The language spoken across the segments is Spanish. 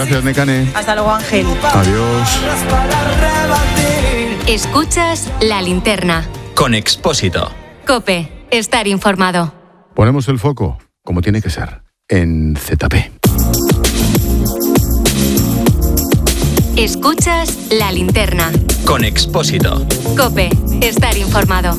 Gracias, Nekane. Hasta luego, Ángel. Adiós. Escuchas La Linterna. Con Expósito. COPE. Estar informado. Ponemos el foco, como tiene que ser, en ZP. Escuchas La Linterna. Con Expósito. COPE. Estar informado.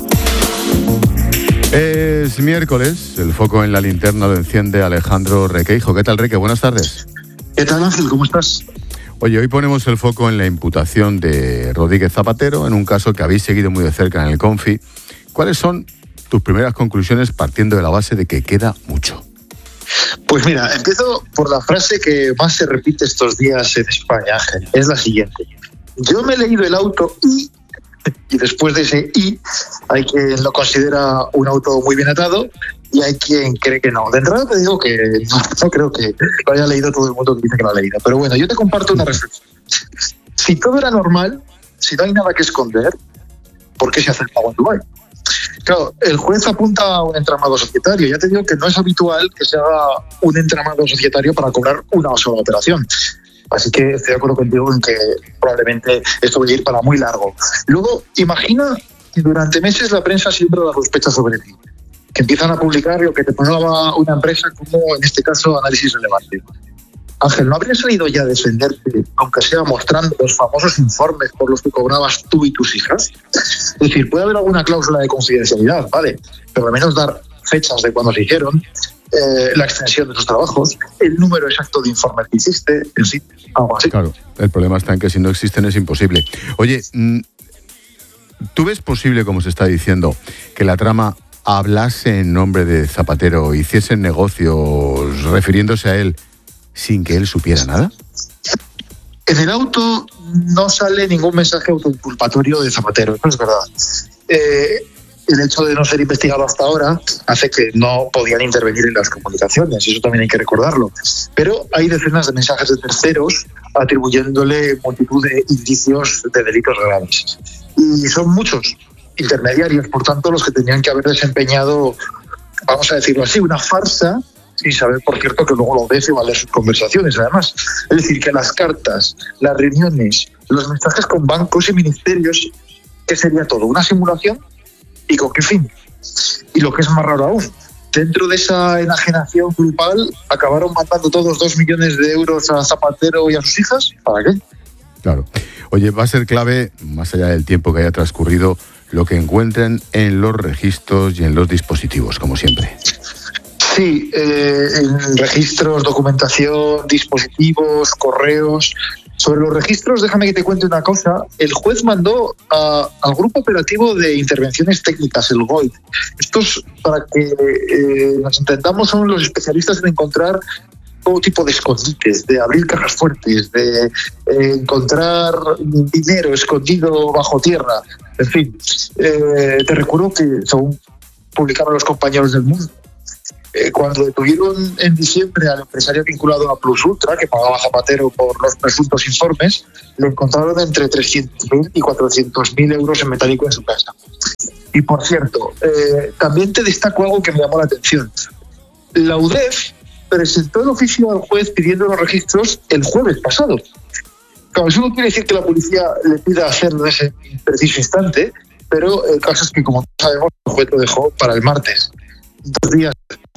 Es miércoles, el foco en La Linterna lo enciende Alejandro Requeijo. ¿Qué tal, Reque? Buenas tardes. ¿Qué tal, Ángel? ¿Cómo estás? Oye, hoy ponemos el foco en la imputación de Rodríguez Zapatero, en un caso que habéis seguido muy de cerca en el Confi. ¿Cuáles son tus primeras conclusiones partiendo de la base de que queda mucho? Pues mira, empiezo por la frase que más se repite estos días en España, Ángel. Es la siguiente. Yo me he leído el auto y después de ese y hay quien lo considera un auto muy bien atado y hay quien cree que no. De entrada te digo que no creo que lo haya leído todo el mundo que dice que lo ha leído. Pero bueno, yo te comparto una reflexión. Si todo era normal, si no hay nada que esconder, ¿por qué se hace el pago en Dubái? Claro, el juez apunta a un entramado societario. Ya te digo que no es habitual que se haga un entramado societario para cobrar una sola operación. Así que estoy de acuerdo contigo en que probablemente esto va a ir para muy largo. Luego, imagina que durante meses la prensa siembra la sospecha sobre ti. Que empiezan a publicar lo que te pagaba una empresa como, en este caso, análisis relevante. Ángel, ¿no habrías salido ya a defenderte, aunque sea mostrando los famosos informes por los que cobrabas tú y tus hijas? Es decir, puede haber alguna cláusula de confidencialidad, ¿vale? Pero al menos dar fechas de cuando se hicieron, la extensión de tus trabajos, el número exacto de informes que hiciste, en fin, algo así. Claro, el problema está en que si no existen es imposible. Oye, ¿tú ves posible, como se está diciendo, que la trama hablase en nombre de Zapatero, hiciesen negocios refiriéndose a él sin que él supiera nada? En el auto no sale ningún mensaje autoinculpatorio de Zapatero, eso es verdad. El hecho de no ser investigado hasta ahora hace que no podían intervenir en las comunicaciones, eso también hay que recordarlo. Pero hay decenas de mensajes de terceros atribuyéndole multitud de indicios de delitos graves. Y son muchos intermediarios, por tanto, los que tenían que haber desempeñado, vamos a decirlo así, una farsa, sin saber, por cierto, que luego lo ves y va a leer sus conversaciones, además. Es decir, que las cartas, las reuniones, los mensajes con bancos y ministerios, ¿qué sería todo? ¿Una simulación? ¿Y con qué fin? Y lo que es más raro aún, dentro de esa enajenación grupal, acabaron mandando todos 2 millones de euros a Zapatero y a sus hijas. ¿Para qué? Claro. Oye, va a ser clave, más allá del tiempo que haya transcurrido, lo que encuentren en los registros y en los dispositivos, como siempre. Sí, en registros, documentación, dispositivos, correos. Sobre los registros, déjame que te cuente una cosa. El juez mandó al Grupo Operativo de Intervenciones Técnicas, el GOIT. Estos, para que nos entendamos, son los especialistas en encontrar todo tipo de escondites, de abrir cajas fuertes, de encontrar dinero escondido bajo tierra. En fin, te recuerdo que, según publicaron los compañeros del Mundo, cuando detuvieron en diciembre al empresario vinculado a Plus Ultra, que pagaba Zapatero por los presuntos informes, le encontraron entre 300.000 y 400.000 euros en metálico en su casa. Y por cierto, también te destaco algo que me llamó la atención. La UDEF presentó el oficio al juez pidiendo los registros el jueves pasado. Claro, eso no quiere decir que la policía le pida hacerlo en ese preciso instante, pero el caso es que, como sabemos, el juez lo dejó para el martes. 2 días.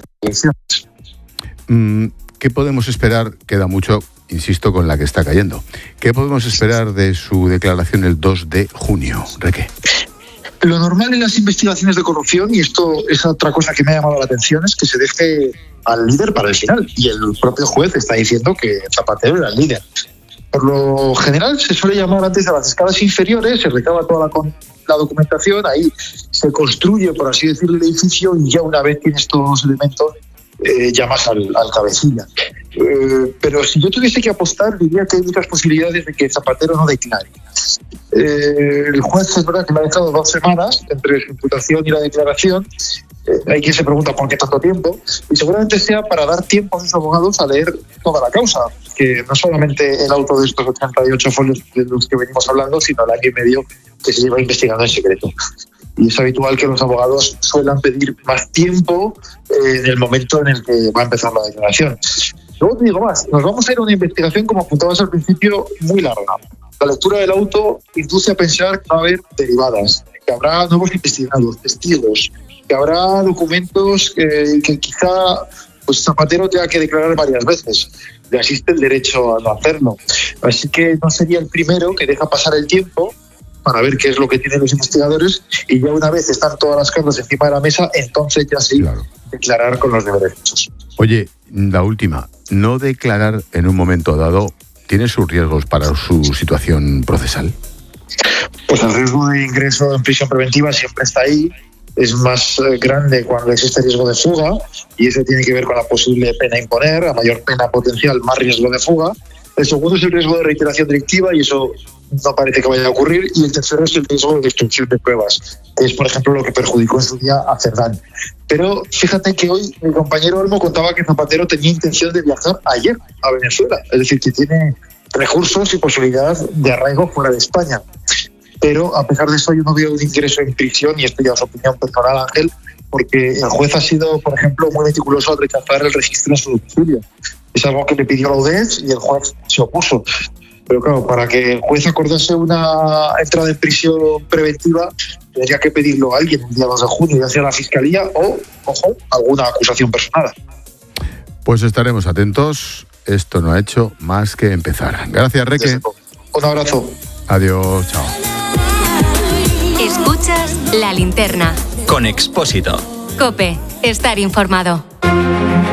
¿Qué podemos esperar? Queda mucho, insisto, con la que está cayendo. ¿Qué podemos esperar de su declaración el 2 de junio, Reque? Lo normal en las investigaciones de corrupción, y esto es otra cosa que me ha llamado la atención, es que se deje al líder para el final. Y el propio juez está diciendo que Zapatero era el líder. Por lo general se suele llamar antes a las escalas inferiores, se recaba toda la documentación, ahí se construye, por así decirlo, el edificio y ya una vez tienes todos los elementos, llamas al cabecilla. Pero si yo tuviese que apostar, diría que hay muchas posibilidades de que Zapatero no declare. El juez es verdad que le ha dejado 2 semanas entre su imputación y la declaración. Hay quien se pregunta por qué tanto tiempo, y seguramente sea para dar tiempo a sus abogados a leer toda la causa, que no solamente el auto de estos 88 folios de los que venimos hablando, sino el año y medio que se lleva investigando en secreto. Y es habitual que los abogados suelan pedir más tiempo en el momento en el que va a empezar la declaración. Luego te digo más, nos vamos a ir a una investigación, como apuntabas al principio, muy larga. La lectura del auto induce a pensar que va a haber derivadas, que habrá nuevos investigados, testigos, que habrá documentos que quizá pues Zapatero tenga que declarar varias veces. Le asiste el derecho a no hacerlo. Así que no sería el primero que deja pasar el tiempo para ver qué es lo que tienen los investigadores, y ya una vez están todas las cartas encima de la mesa, entonces ya sí, claro, declarar con los deberes hechos. Oye, la última, no declarar en un momento dado tiene sus riesgos para su situación procesal. Pues el riesgo de ingreso en prisión preventiva siempre está ahí. Es más grande cuando existe riesgo de fuga, y eso tiene que ver con la posible pena a imponer. A mayor pena potencial, más riesgo de fuga. El segundo es el riesgo de reiteración delictiva, y eso no parece que vaya a ocurrir. Y el tercero es el riesgo de destrucción de pruebas, que es, por ejemplo, lo que perjudicó en su día a Cerdán. Pero fíjate que hoy mi compañero Olmo contaba que Zapatero tenía intención de viajar ayer a Venezuela, es decir, que tiene recursos y posibilidad de arraigo fuera de España. Pero a pesar de eso, yo no veo un ingreso en prisión, y esto ya es opinión personal, Ángel, porque el juez ha sido, por ejemplo, muy meticuloso al rechazar el registro en su domicilio. Es algo que le pidió la UDEF y el juez se opuso. Pero claro, para que el juez acordase una entrada en prisión preventiva, tendría que pedirlo a alguien el día 2 de junio, ya sea la Fiscalía o, ojo, alguna acusación personal. Pues estaremos atentos. Esto no ha hecho más que empezar. Gracias, Reque. Un abrazo. Adiós, chao. Escuchas La Linterna. Con Expósito. COPE. Estar informado.